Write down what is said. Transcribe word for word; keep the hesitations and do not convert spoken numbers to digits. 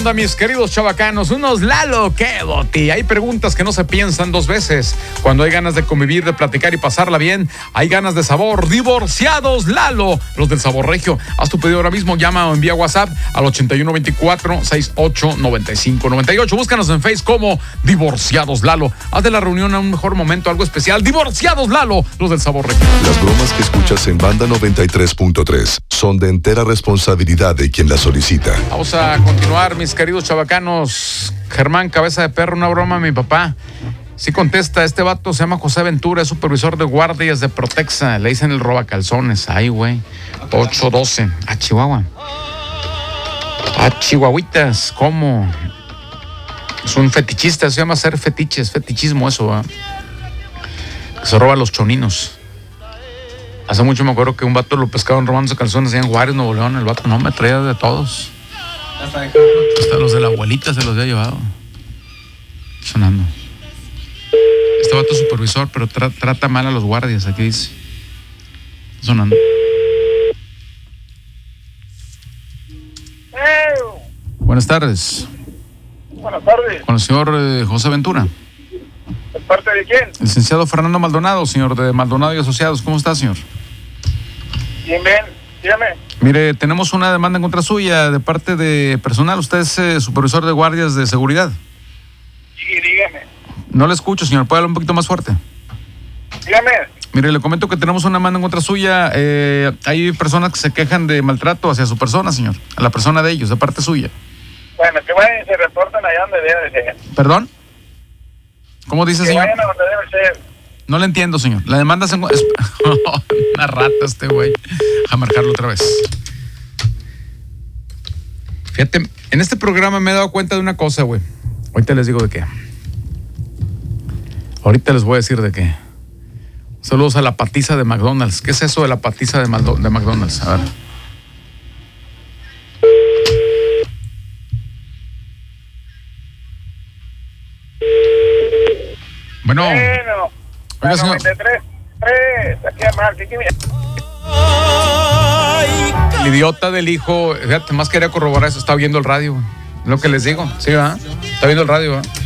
onda, mis queridos chavacanos? Unos Lalo, qué boti. Hay preguntas que no se piensan dos veces. Cuando hay ganas de convivir, de platicar y pasarla bien, hay ganas de sabor. Divorciados Lalo, los del sabor regio. Haz tu pedido ahora mismo, llama o envía WhatsApp al ochenta y uno veinticuatro, sesenta y ocho, noventa y cinco noventa y ocho. Búscanos en Face como Divorciados Lalo. Haz de la reunión a un mejor momento, algo especial. Divorciados Lalo, los del sabor regio. Las bromas que escuchas en Banda noventa y tres punto tres son de entera responsabilidad de quien las solicita. Vamos a continuar, mis queridos chavacanos. Germán, cabeza de perro, una broma a mi papá. Sí contesta, este vato se llama José Ventura, es supervisor de guardias de Protexa. Le dicen el robacalzones. Ay, güey. ocho doce. A Chihuahua. A Chihuahuitas. ¿Cómo? Es un fetichista, se llama ser fetiches, fetichismo eso, ¿eh? Que se roba los choninos. Hace mucho me acuerdo que un vato lo pescaban robándose calzones allá en Juárez, Nuevo León. El vato no me traía de todos. Hasta los de la abuelita se los había llevado. Sonando. Este vato es supervisor, pero tra- trata mal a los guardias, aquí dice. Sonando. Hey. Buenas tardes. Buenas tardes. Con el señor eh, José Ventura. ¿De parte de quién? Licenciado Fernando Maldonado, señor de Maldonado y Asociados. ¿Cómo está, señor? Bien, bien. Dígame. Mire, tenemos una demanda en contra suya de parte de personal. Usted es eh, supervisor de guardias de seguridad. Sí, dígame. No le escucho, señor. ¿Puede hablar un poquito más fuerte? Dígame. Mire, le comento que tenemos una demanda en contra suya. Eh, hay personas que se quejan de maltrato hacia su persona, señor. A la persona de ellos, de parte suya. Bueno, que vayan y se reporten allá donde debe de ser. ¿Perdón? ¿Cómo dice, Que señor? vayan a donde debe ser. No le entiendo, señor. La demanda se... Es... Una rata este güey. A marcarlo otra vez. Fíjate, en este programa me he dado cuenta de una cosa, güey. Ahorita les digo de qué. Ahorita les voy a decir de qué. Saludos a la patiza de McDonald's. ¿Qué es eso de la patiza de, Maldo- de McDonald's? A ver. Bueno. Bueno. Oiga, señor. noventa y tres, tres, aquí a Marque, aquí viene. El idiota del hijo, fíjate, más quería corroborar eso, está viendo el radio, güey. Lo que les digo, sí, ¿verdad? Está viendo el radio, ¿verdad?